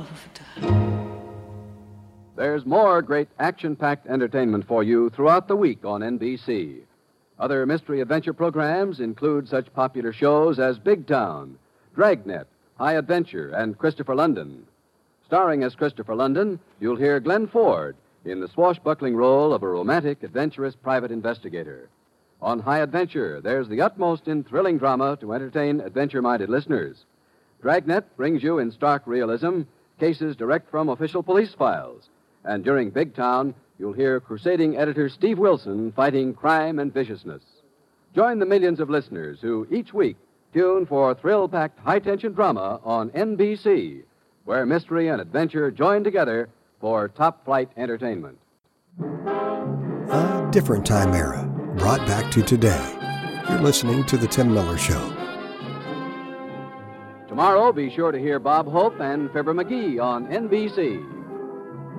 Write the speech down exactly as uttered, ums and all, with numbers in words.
There's more great action-packed entertainment for you throughout the week on N B C. Other mystery adventure programs include such popular shows as Big Town, Dragnet, High Adventure, and Christopher London. Starring as Christopher London, you'll hear Glenn Ford in the swashbuckling role of a romantic, adventurous private investigator. On High Adventure, there's the utmost in thrilling drama to entertain adventure-minded listeners. Dragnet brings you in stark realism cases direct from official police files. And during Big Town, you'll hear crusading editor Steve Wilson fighting crime and viciousness. Join the millions of listeners who each week tune for thrill-packed high-tension drama on N B C, where mystery and adventure join together for top-flight entertainment. A different time era, brought back to today. You're listening to The Tim Miller Show. Tomorrow, be sure to hear Bob Hope and Fibber McGee on N B C.